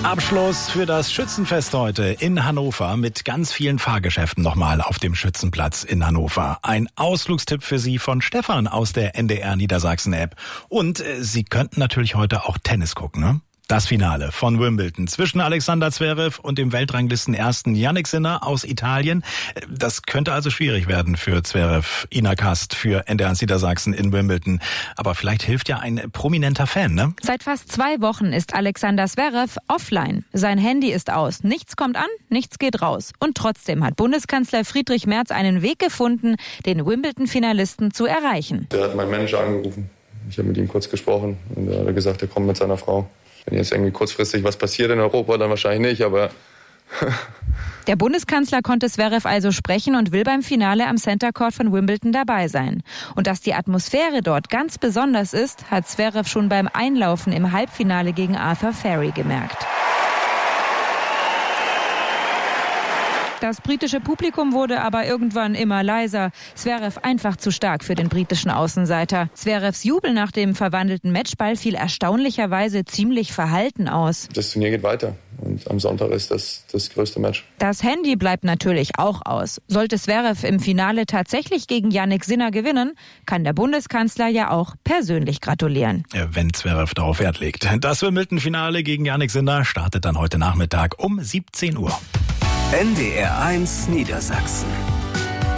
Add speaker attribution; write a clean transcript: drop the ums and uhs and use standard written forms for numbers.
Speaker 1: Abschluss für das Schützenfest heute in Hannover mit ganz vielen Fahrgeschäften nochmal auf dem Schützenplatz in Hannover. Ein Ausflugstipp für Sie von Stefan aus der NDR Niedersachsen-App. Und Sie könnten natürlich heute auch Tennis gucken, ne? Das Finale von Wimbledon zwischen Alexander Zverev und dem Weltranglisten-Ersten Jannik Sinner aus Italien. Das könnte also schwierig werden für Zverev. Ina Kast für NDR Niedersachsen in Wimbledon. Aber vielleicht hilft ja ein prominenter Fan, ne?
Speaker 2: Seit fast 2 Wochen ist Alexander Zverev offline. Sein Handy ist aus. Nichts kommt an, nichts geht raus. Und trotzdem hat Bundeskanzler Friedrich Merz einen Weg gefunden, den Wimbledon-Finalisten zu erreichen.
Speaker 3: Der hat meinen Manager angerufen. Ich habe mit ihm kurz gesprochen und er hat gesagt, er kommt mit seiner Frau. Wenn jetzt irgendwie kurzfristig was passiert in Europa, dann wahrscheinlich nicht, aber...
Speaker 2: Der Bundeskanzler konnte Zverev also sprechen und will beim Finale am Center Court von Wimbledon dabei sein. Und dass die Atmosphäre dort ganz besonders ist, hat Zverev schon beim Einlaufen im Halbfinale gegen Arthur Ferry gemerkt. Das britische Publikum wurde aber irgendwann immer leiser. Zverev einfach zu stark für den britischen Außenseiter. Zverevs Jubel nach dem verwandelten Matchball fiel erstaunlicherweise ziemlich verhalten aus.
Speaker 3: Das Turnier geht weiter und am Sonntag ist das größte Match.
Speaker 2: Das Handy bleibt natürlich auch aus. Sollte Zverev im Finale tatsächlich gegen Jannik Sinner gewinnen, kann der Bundeskanzler ja auch persönlich gratulieren.
Speaker 1: Wenn Zverev darauf Wert legt. Das Wimbledon-Finale gegen Jannik Sinner startet dann heute Nachmittag um 17 Uhr.
Speaker 4: NDR 1 Niedersachsen.